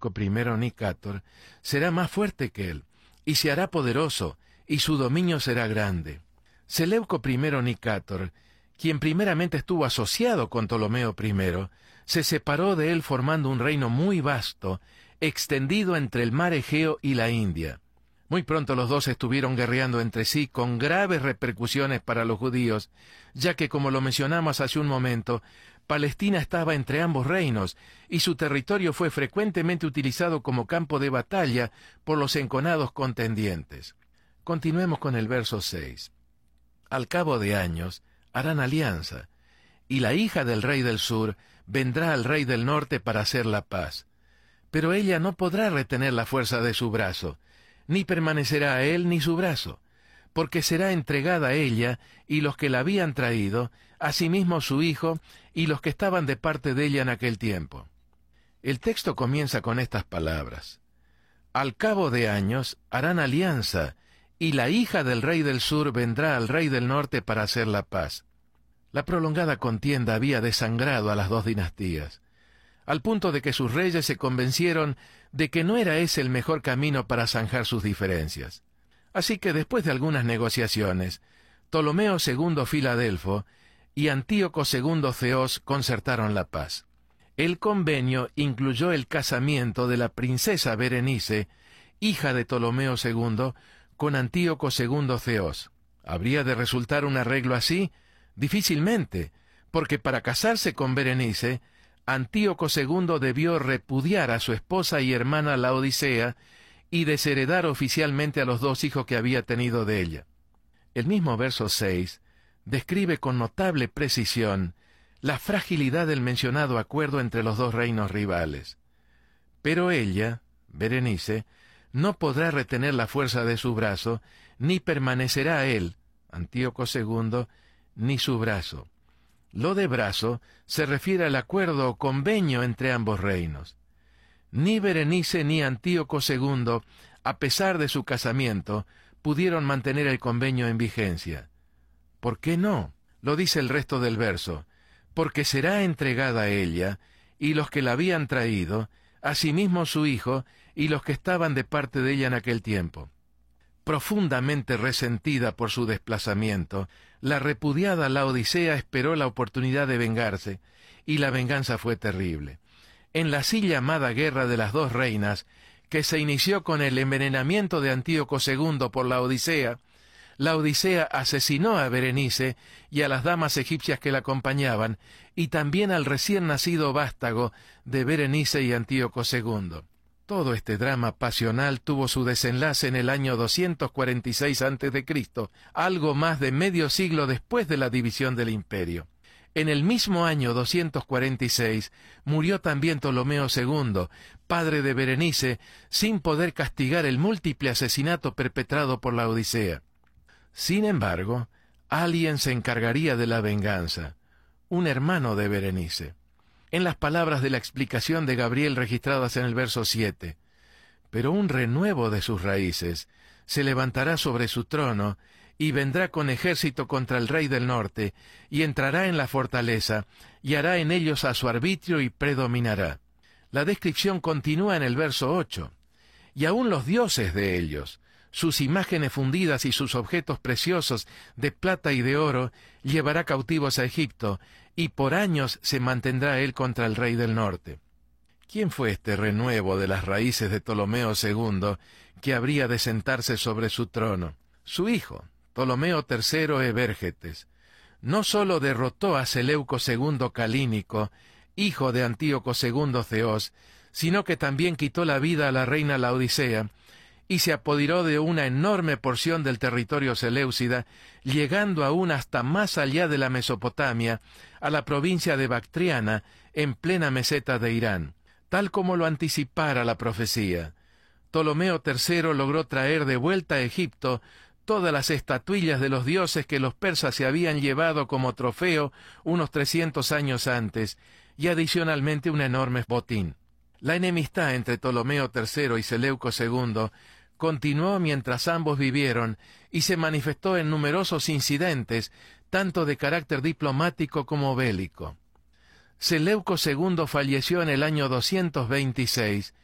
Seleuco I Nicátor, será más fuerte que él, y se hará poderoso, y su dominio será grande. Seleuco I Nicátor, quien primeramente estuvo asociado con Ptolomeo I, se separó de él formando un reino muy vasto, extendido entre el mar Egeo y la India. Muy pronto los dos estuvieron guerreando entre sí con graves repercusiones para los judíos, ya que, como lo mencionamos hace un momento, Palestina estaba entre ambos reinos, y su territorio fue frecuentemente utilizado como campo de batalla por los enconados contendientes. Continuemos con el verso 6. Al cabo de años harán alianza, y la hija del rey del sur vendrá al rey del norte para hacer la paz. Pero ella no podrá retener la fuerza de su brazo, ni permanecerá a él ni su brazo, porque será entregada a ella y los que la habían traído, asimismo su hijo y los que estaban de parte de ella en aquel tiempo. El texto comienza con estas palabras: al cabo de años harán alianza, y la hija del rey del sur vendrá al rey del norte para hacer la paz. La prolongada contienda había desangrado a las dos dinastías, al punto de que sus reyes se convencieron de que no era ese el mejor camino para zanjar sus diferencias. Así que después de algunas negociaciones, Ptolomeo II Filadelfo y Antíoco II Ceos concertaron la paz. El convenio incluyó el casamiento de la princesa Berenice, hija de Ptolomeo II, con Antíoco II Ceos. ¿Habría de resultar un arreglo así? Difícilmente, porque para casarse con Berenice, Antíoco II debió repudiar a su esposa y hermana Laodicea y desheredar oficialmente a los dos hijos que había tenido de ella. El mismo verso 6 describe con notable precisión la fragilidad del mencionado acuerdo entre los dos reinos rivales. Pero ella, Berenice, no podrá retener la fuerza de su brazo, ni permanecerá a él, Antíoco II, ni su brazo. Lo de brazo se refiere al acuerdo o convenio entre ambos reinos. Ni Berenice ni Antíoco II, a pesar de su casamiento, pudieron mantener el convenio en vigencia. ¿Por qué no? Lo dice el resto del verso: porque será entregada a ella, y los que la habían traído, asimismo su hijo, y los que estaban de parte de ella en aquel tiempo. Profundamente resentida por su desplazamiento, la repudiada Laodicea esperó la oportunidad de vengarse, y la venganza fue terrible. En la así llamada Guerra de las Dos Reinas, que se inició con el envenenamiento de Antíoco II por Laodicea, Laodicea asesinó a Berenice y a las damas egipcias que la acompañaban, y también al recién nacido vástago de Berenice y Antíoco II. Todo este drama pasional tuvo su desenlace en el año 246 a.C., algo más de medio siglo después de la división del imperio. En el mismo año 246 murió también Ptolomeo II, padre de Berenice, sin poder castigar el múltiple asesinato perpetrado por Laodicea. Sin embargo, alguien se encargaría de la venganza, un hermano de Berenice. En las palabras de la explicación de Gabriel registradas en el verso 7, pero un renuevo de sus raíces se levantará sobre su trono, y vendrá con ejército contra el rey del norte, y entrará en la fortaleza, y hará en ellos a su arbitrio y predominará. La descripción continúa en el verso 8. Y aun los dioses de ellos, sus imágenes fundidas y sus objetos preciosos de plata y de oro, llevará cautivos a Egipto, y por años se mantendrá él contra el rey del norte. ¿Quién fue este renuevo de las raíces de Ptolomeo II que habría de sentarse sobre su trono? Su hijo, Ptolomeo III Evérgetes, no sólo derrotó a Seleuco II Calínico, hijo de Antíoco II Ceos, sino que también quitó la vida a la reina Laodicea, y se apoderó de una enorme porción del territorio seleucida, llegando aún hasta más allá de la Mesopotamia, a la provincia de Bactriana, en plena meseta de Irán, tal como lo anticipara la profecía. Ptolomeo III logró traer de vuelta a Egipto todas las estatuillas de los dioses que los persas se habían llevado como trofeo unos 300 años antes, y adicionalmente un enorme botín. La enemistad entre Ptolomeo III y Seleuco II continuó mientras ambos vivieron y se manifestó en numerosos incidentes, tanto de carácter diplomático como bélico. Seleuco II falleció en el año 226